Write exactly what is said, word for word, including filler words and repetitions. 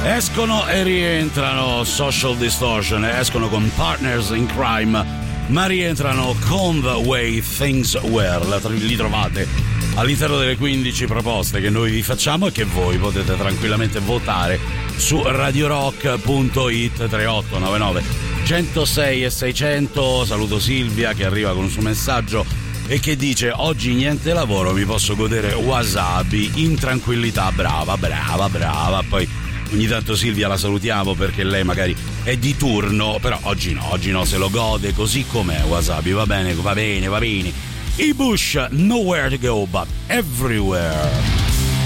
Escono e rientrano Social Distortion, escono con Partners in Crime, ma rientrano con The Way Things Were. Li trovate all'interno delle quindici proposte che noi vi facciamo e che voi potete tranquillamente votare su radiorock punto it. Tre otto nove nove centosei e seicento. Saluto Silvia che arriva con un suo messaggio e che dice: oggi niente lavoro, mi posso godere Wasabi in tranquillità. Brava, brava, brava. Poi ogni tanto Silvia la salutiamo perché lei magari è di turno, però oggi no, oggi no, se lo gode così com'è Wasabi. Va bene, va bene, va bene. I Bush, Nowhere to Go But Everywhere.